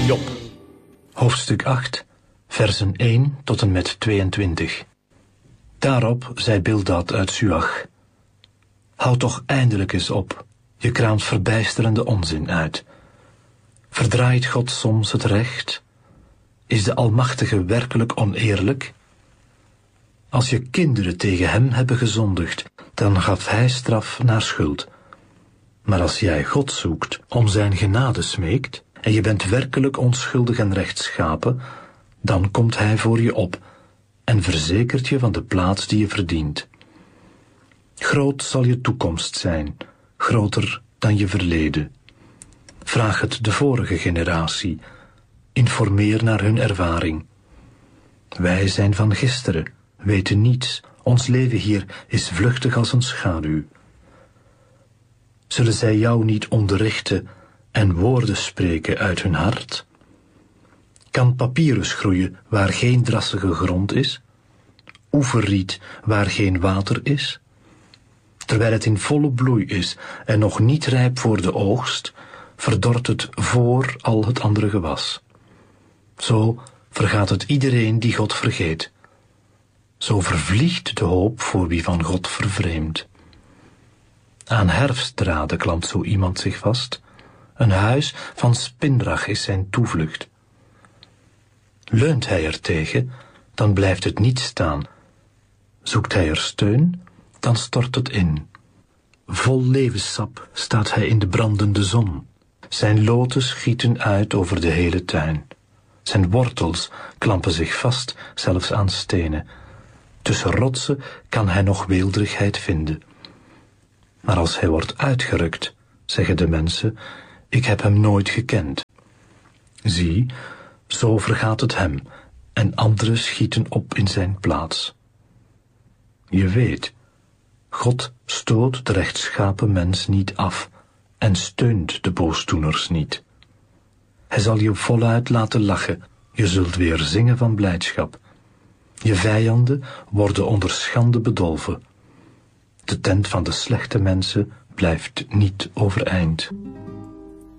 Job, hoofdstuk 8, versen 1 tot en met 22. Daarop zei Bildad uit Suach: Houd toch eindelijk eens op, je kraamt verbijsterende onzin uit. Verdraait God soms het recht? Is de Almachtige werkelijk oneerlijk? Als je kinderen tegen hem hebben gezondigd, dan gaf hij straf naar schuld. Maar als jij God zoekt, om zijn genade smeekt, en je bent werkelijk onschuldig en rechtschapen, dan komt hij voor je op en verzekert je van de plaats die je verdient. Groot zal je toekomst zijn, groter dan je verleden. Vraag het de vorige generatie, informeer naar hun ervaring. Wij zijn van gisteren, weten niets, ons leven hier is vluchtig als een schaduw. Zullen zij jou niet onderrichten en woorden spreken uit hun hart? Kan papyrus groeien waar geen drassige grond is? Oeverriet waar geen water is? Terwijl het in volle bloei is en nog niet rijp voor de oogst, verdort het voor al het andere gewas. Zo vergaat het iedereen die God vergeet. Zo vervliegt de hoop voor wie van God vervreemdt. Aan herfstdraden klampt zo iemand zich vast. Een huis van spinrag is zijn toevlucht. Leunt hij er tegen, dan blijft het niet staan. Zoekt hij er steun, dan stort het in. Vol levenssap staat hij in de brandende zon. Zijn loten schieten uit over de hele tuin. Zijn wortels klampen zich vast, zelfs aan stenen. Tussen rotsen kan hij nog weelderigheid vinden. Maar als hij wordt uitgerukt, zeggen de mensen: ik heb hem nooit gekend. Zie, zo vergaat het hem, en anderen schieten op in zijn plaats. Je weet, God stoot de rechtschapen mens niet af en steunt de boosdoeners niet. Hij zal je voluit laten lachen, je zult weer zingen van blijdschap. Je vijanden worden onder schande bedolven. De tent van de slechte mensen blijft niet overeind.